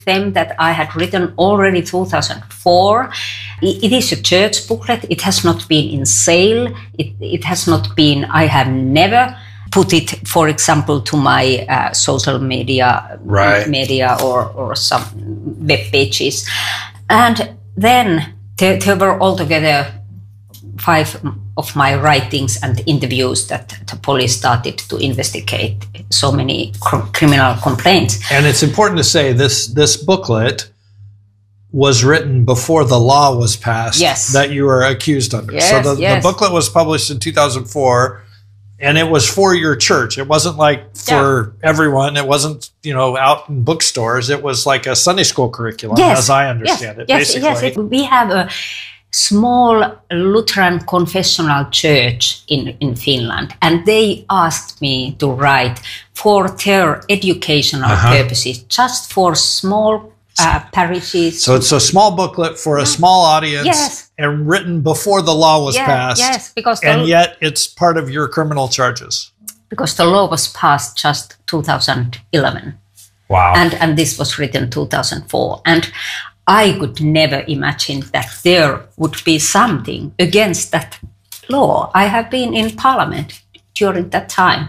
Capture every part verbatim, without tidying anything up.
them that I had written already two thousand four. It is a church booklet. It has not been in sale. It, it has not been, I have never put it, for example, to my uh, social media, right. media or, or some web pages. And then there, there were altogether five of my writings and interviews that the police started to investigate so many cr- criminal complaints. And it's important to say this, this booklet was written before the law was passed yes. that you were accused under. Yes, so the, yes. the booklet was published in two thousand four, and it was for your church. It wasn't like for yeah. everyone. It wasn't, you know, out in bookstores. It was like a Sunday school curriculum, yes. as I understand yes. it, yes. basically. Yes, it, we have a small Lutheran confessional church in, in Finland, and they asked me to write for their educational uh-huh. purposes, just for small uh, parishes. So it's a small booklet for a small audience yes. and written before the law was yeah, passed. Yes, because and yet it's part of your criminal charges. Because the law was passed just two thousand eleven. Wow. And, and this was written two thousand four. And I could never imagine that there would be something against that law. I have been in parliament during that time,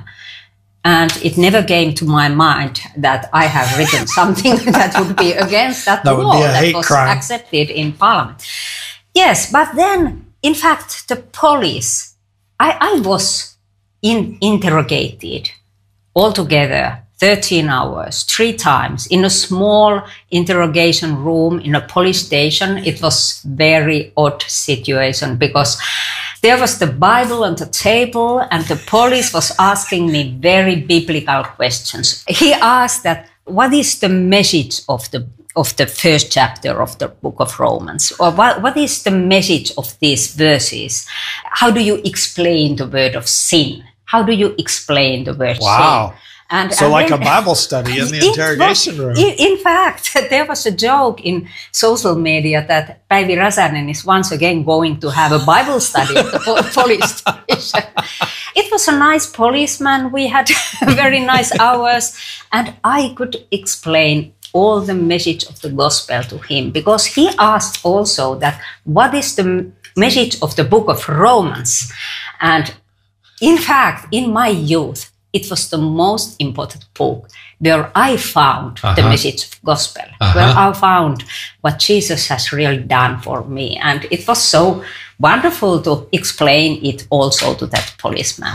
and it never came to my mind that I have written something that would be against that, that law would be a that hate was crime. accepted in parliament. Yes, but then, in fact, the police, I, I was in, interrogated altogether thirteen hours, three times, in a small interrogation room in a police station. It was very odd situation because there was the Bible on the table and the police was asking me very biblical questions. He asked that, what is the message of the of the first chapter of the book of Romans? Or what, what is the message of these verses? How do you explain the word of sin? How do you explain the word wow. sin? And, so and like then, a Bible study in the interrogation was, room. In, in fact, there was a joke in social media that Päivi Räsänen is once again going to have a Bible study at the police station. It was a nice policeman. We had very nice hours. And I could explain all the message of the gospel to him, because he asked also that, what is the message of the book of Romans? And in fact, in my youth, it was the most important book where I found uh-huh. the message of gospel, uh-huh. where I found what Jesus has really done for me. And it was so wonderful to explain it also to that policeman.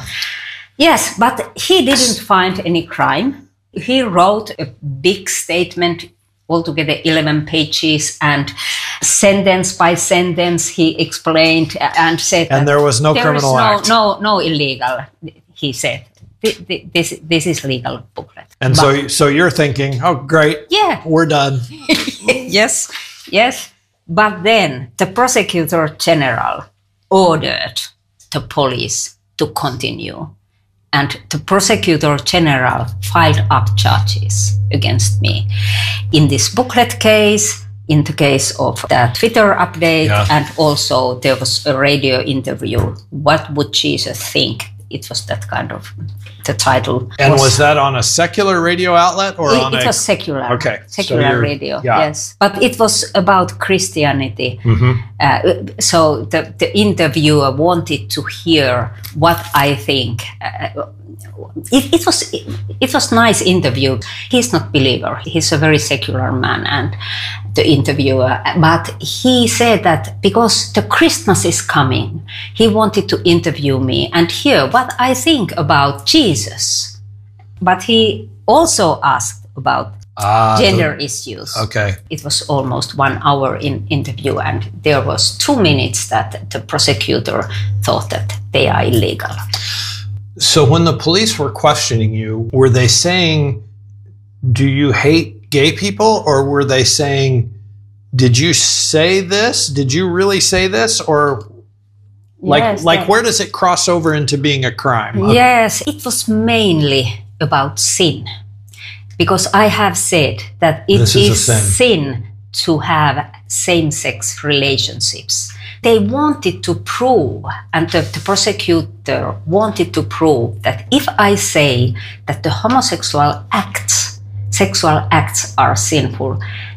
Yes, but he didn't find any crime. He wrote a big statement, altogether eleven pages, and sentence by sentence he explained and said and that there was no there criminal is no, act. no, no illegal, he said. This, this is legal booklet. And but, so, so you're thinking, oh, great. Yeah. We're done. Yes, yes. But then the prosecutor general ordered the police to continue. And the prosecutor general filed up charges against me in this booklet case, in the case of the Twitter update, yeah. and also there was a radio interview. What would Jesus think? It was that kind of, the title. And was, was that on a secular radio outlet or it, on it a... was secular. Okay. Secular so radio, yeah. yes. But it was about Christianity. Mm-hmm. Uh, so the, the interviewer wanted to hear what I think. Uh, it, it was it, it was nice interview. He's not believer. He's a very secular man, and the interviewer. But he said that because the Christmas is coming, he wanted to interview me and hear what I think about Jesus. But he also asked about ah, the, gender issues. Okay. It was almost one hour in interview, and there was two minutes that the prosecutor thought that they are illegal. So when the police were questioning you, were they saying, do you hate gay people? Or were they saying, did you say this? Did you really say this? Or like, yes, like that, where does it cross over into being a crime? Yes, it was mainly about sin. Because I have said that it this is, is sin. sin to have same-sex relationships. They wanted to prove, and the, the prosecutor wanted to prove that if I say that the homosexual acts sexual acts are sinful.